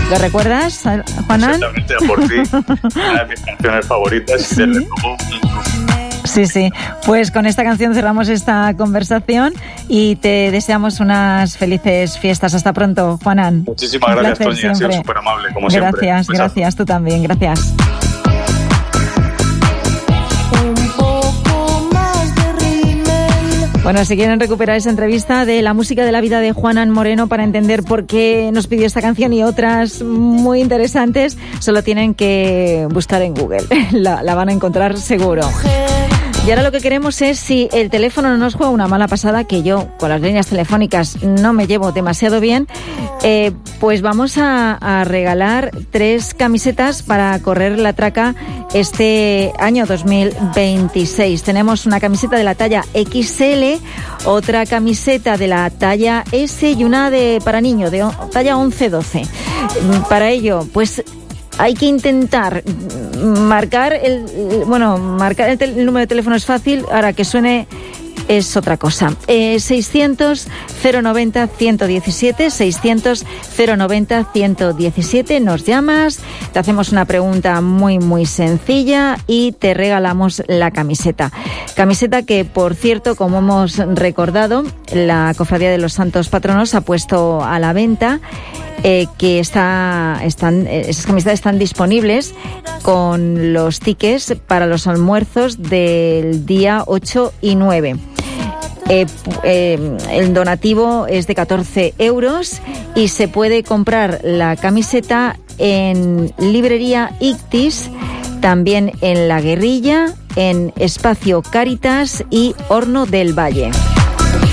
¿Lo recuerdas, Juanan? Exactamente, por ti. Una de mis canciones favoritas. ¿Sí? Sí. Pues con esta canción cerramos esta conversación y te deseamos unas felices fiestas. Hasta pronto, Juanan. Muchísimas gracias, Toñi. Ha sido súper amable, como siempre. Gracias. Tú también. Gracias. Bueno, si quieren recuperar esa entrevista de la música de la vida de Juanan Moreno para entender por qué nos pidió esta canción y otras muy interesantes, solo tienen que buscar en Google. La van a encontrar seguro. Y ahora lo que queremos es, si el teléfono no nos juega una mala pasada, que yo con las líneas telefónicas no me llevo demasiado bien, pues vamos a regalar 3 camisetas para correr la traca este año 2026. Tenemos una camiseta de la talla XL, otra camiseta de la talla S y una para niño de talla 11-12. Para ello, pues hay que intentar marcar el número de teléfono es fácil, ahora que suene es otra cosa. 600-090-117, 600-090-117, nos llamas, te hacemos una pregunta muy muy sencilla y te regalamos la camiseta. Camiseta que, por cierto, como hemos recordado, la Cofradía de los Santos Patronos ha puesto a la venta, que esas camisetas están disponibles con los tickets para los almuerzos del día 8 y 9. El donativo es de 14 euros y se puede comprar la camiseta en Librería Ictis, también en La Guerrilla, en Espacio Cáritas y Horno del Valle.